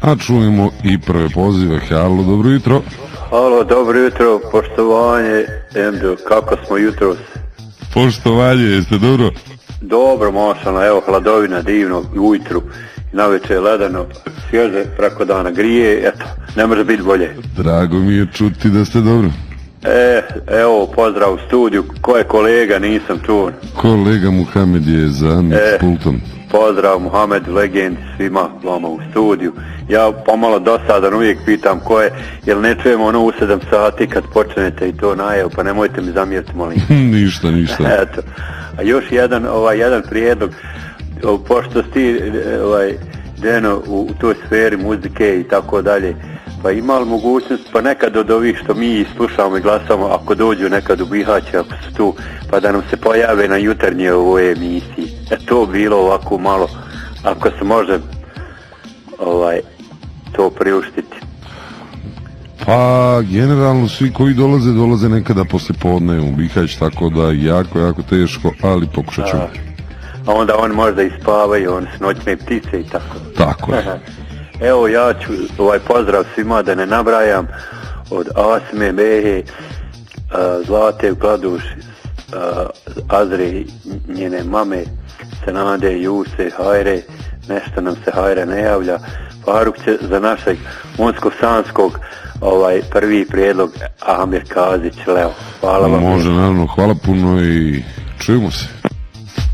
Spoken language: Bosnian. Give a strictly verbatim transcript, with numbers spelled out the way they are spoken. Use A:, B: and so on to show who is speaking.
A: A čujemo i prve pozive. Halo, dobro jutro.
B: Halo, dobro jutro, poštovanje, Emdo, kako smo jutros?
A: Poštovanje, jeste dobro?
B: Dobro, mošano, evo, hladovina, divno, ujutru, navečer ledano, svježe, preko dana grije, eto, ne može biti bolje.
A: Drago mi je čuti da ste dobro.
B: E, evo, pozdrav u studiju, ko je kolega, nisam tu.
A: Kolega Muhamed je za e, pultom.
B: Pozdrav Muhamed, legendi, svima vama u studiju. Ja pomalo dosadan uvijek pitam ko je, jer ne čujemo ono u sedam sati kad počnete i to najavu, pa nemojte mi zamjeriti, molim.
A: ništa, ništa.
B: Eto, a još jedan, ovaj, jedan prijedlog, pošto ti, ovaj, Deno, u, u toj sferi muzike i tako dalje, pa ima li mogućnost, pa nekad od ovih što mi slušamo i glasamo, ako dođu nekad u Bihać, ako su tu, pa da nam se pojave na jutarnje ovoj emisiji. E to bilo ovako malo, ako se može ovaj, to priuštiti.
A: Pa, generalno svi koji dolaze, dolaze nekada poslije podne u Bihać, tako da jako, jako teško, ali pokušat ću.
B: A, a onda oni možda ispavaju, oni su noćne ptice i tako.
A: Tako je.
B: Evo ja ću ovaj pozdrav svima da ne nabrajam od Asme, Behe, uh, Zlate u Kladuši, uh, Azre, njene mame, Senade, Juse, Hajre, nešto nam se Hajre ne javlja. Faruk će za našeg Unsko-Sanskog ovaj prvi prijedlog Amir Kazić, Leo. Hvala vam.
A: Može, naravno, hvala puno i čujemo se.